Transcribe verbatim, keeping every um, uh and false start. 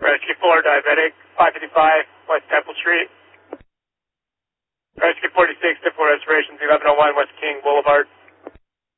Rescue four, diabetic, five fifty-five, West Temple Street. Rescue forty-six, Temple Restorations, eleven oh one, West King Boulevard.